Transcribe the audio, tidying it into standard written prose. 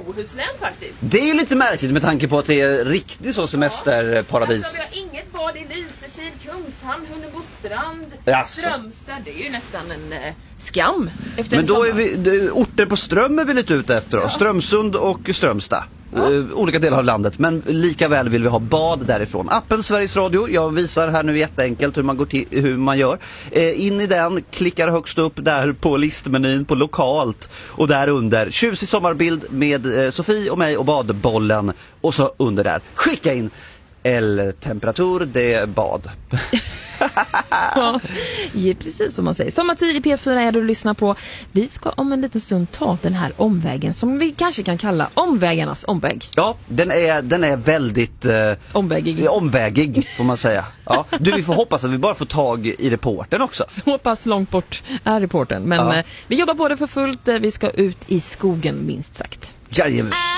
Bohuslän faktiskt. Det är ju lite märkligt med tanke på att det är riktigt så semesterparadis. Alltså, vi har inget bad i Lysekil, Kungshamn, Hunnebostrand, Jaså. Strömstad. Det är ju nästan en skam efter Men en då är sommar. orter på Ström är vi lite ute efter då. Strömsund och Strömstad. Olika delar av landet, men lika väl vill vi ha bad därifrån. Appen Sveriges Radio, jag visar här nu jätteenkelt hur man gör. In i den, klickar högst upp där på listmenyn på lokalt och där under tjusig sommarbild med Sofie och mig och badbollen och så under där. Skicka in temperatur, det är bad. Ja, precis som man säger. Sommartid i P4 är det du lyssnar på. Vi ska om en liten stund ta den här omvägen som vi kanske kan kalla omvägarnas omväg. Ja, den är väldigt omvägig får man säga. Ja. Du, vi får hoppas att vi bara får tag i reportern också. Så pass långt bort är reportern. Men vi jobbar på det för fullt. Vi ska ut i skogen minst sagt. Jajamän.